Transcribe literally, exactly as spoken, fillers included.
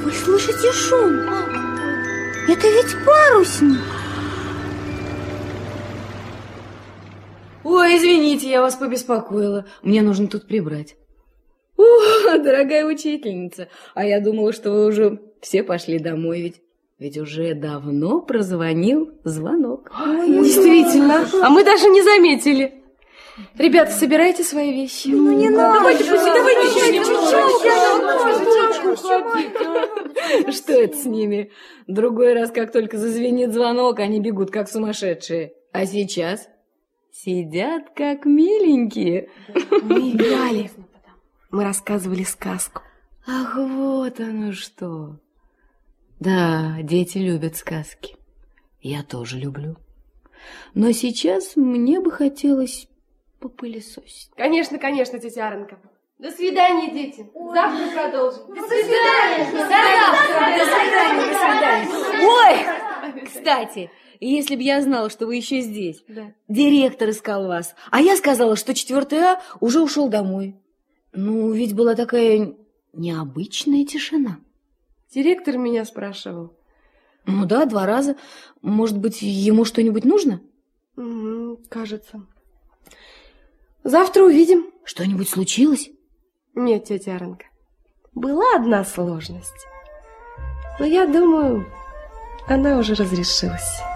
Вы слышите шум? Это ведь парусник. Ой, извините, я вас побеспокоила. Мне нужно тут прибрать. О, дорогая учительница, а я думала, что вы уже все пошли домой, ведь, ведь уже давно прозвонил звонок. Ой, действительно, а мы даже не заметили. Ребята, собирайте свои вещи. Ну не надо. Давайте, давайте, давайте. Что это с ними? Другой раз, как только зазвенит звонок, они бегут, как сумасшедшие. А сейчас сидят, как миленькие. Мы играли. Мы рассказывали сказку. Ах, вот оно что. Да, дети любят сказки. Я тоже люблю. Но сейчас мне бы хотелось попылесосить. Конечно, конечно, тетя Аренка. До свидания, дети. Завтра продолжим. До свидания. До завтра. До свидания, до свидания. Ой, кстати, если бы я знала, что вы еще здесь. Да. Директор искал вас, а я сказала, что четвертый А уже ушел домой. Ну, ведь была такая необычная тишина. Директор меня спрашивал. Ну да, два раза. Может быть, ему что-нибудь нужно? Угу, кажется. Завтра увидим. Что-нибудь случилось? Нет, тетя Аренка. Была одна сложность. Но я думаю, она уже разрешилась.